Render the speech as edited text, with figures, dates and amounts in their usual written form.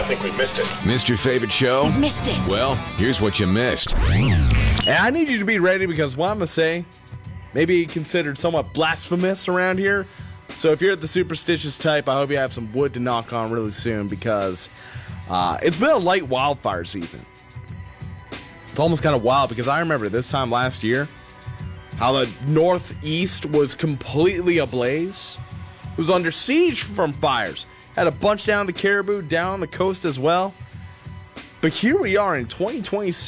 I think we missed it. Missed your favorite show? You missed it. Well, here's what you missed. And I need you to be ready because what I'm going to say may be considered somewhat blasphemous around here. So if you're at the superstitious type, I hope you have some wood to knock on really soon because it's been a light wildfire season. It's almost kind of wild because I remember this time last year how the Northeast was completely ablaze. It was under siege from fires. Had a bunch down the Caribou, down the coast as well. But here we are in 2026.